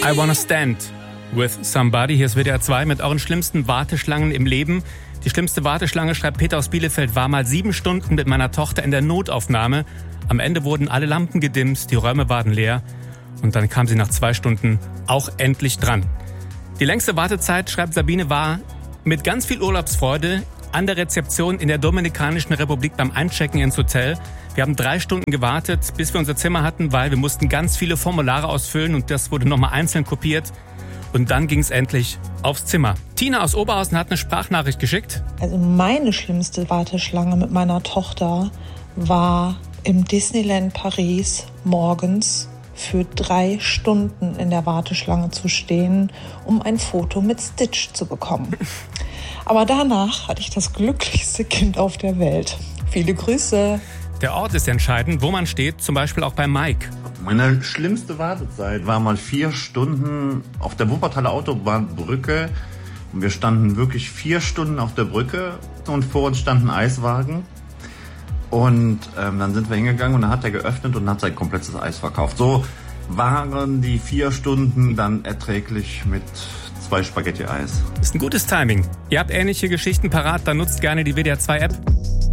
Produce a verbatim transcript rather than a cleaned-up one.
I Wanna Stand with Somebody. Hier ist W D R zwei mit euren schlimmsten Warteschlangen im Leben. Die schlimmste Warteschlange, schreibt Peter aus Bielefeld, war mal sieben Stunden mit meiner Tochter in der Notaufnahme. Am Ende wurden alle Lampen gedimmt, die Räume waren leer. Und dann kam sie nach zwei Stunden auch endlich dran. Die längste Wartezeit, schreibt Sabine, war mit ganz viel Urlaubsfreude an der Rezeption in der Dominikanischen Republik beim Einchecken ins Hotel. Wir haben drei Stunden gewartet, bis wir unser Zimmer hatten, weil wir mussten ganz viele Formulare ausfüllen und das wurde nochmal einzeln kopiert. Und dann ging es endlich aufs Zimmer. Tina aus Oberhausen hat eine Sprachnachricht geschickt. Also meine schlimmste Warteschlange mit meiner Tochter war im Disneyland Paris morgens für drei Stunden in der Warteschlange zu stehen, um ein Foto mit Stitch zu bekommen. Aber danach hatte ich das glücklichste Kind auf der Welt. Viele Grüße. Der Ort ist entscheidend, wo man steht, zum Beispiel auch bei Mike. Meine schlimmste Wartezeit war mal vier Stunden auf der Wuppertaler Autobahnbrücke. Und wir standen wirklich vier Stunden auf der Brücke und vor uns stand ein Eiswagen. Und ähm, dann sind wir hingegangen und dann hat er geöffnet und hat sein komplettes Eis verkauft. So waren die vier Stunden dann erträglich mit zwei Spaghetti-Eis. Ist ein gutes Timing. Ihr habt ähnliche Geschichten parat, dann nutzt gerne die W D R zwei App.